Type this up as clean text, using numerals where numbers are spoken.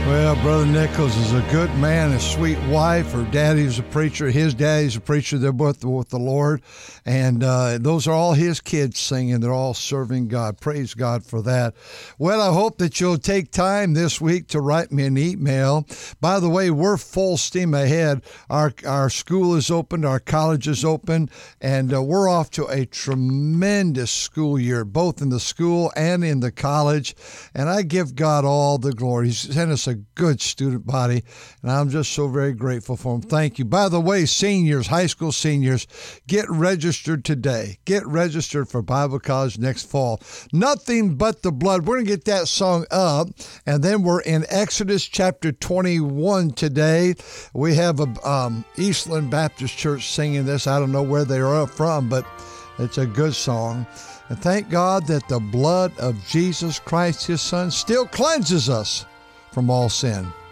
Well, Brother Nichols is a good man, a sweet wife. Her daddy's a preacher. His daddy's a preacher. They're both with the Lord. And those are all his kids singing. They're all serving God. Praise God for that. Well, I hope that you'll take time this week to write me an email. By the way, we're full steam ahead. Our school is open. Our college is open. And we're off to a tremendous school year, both in the school and in the college. And I give God all the glory. He's sent us a good student body, and I'm just so very grateful for him. Thank you. By the way, seniors, high school seniors, get registered today. Get registered for Bible college next fall. Nothing but the blood. We're going to get that song up, and then we're in Exodus chapter 21 today. We have a Eastland Baptist Church singing this. I don't know where they are from, but it's a good song. And thank God that the blood of Jesus Christ, his son, still cleanses us from all sin.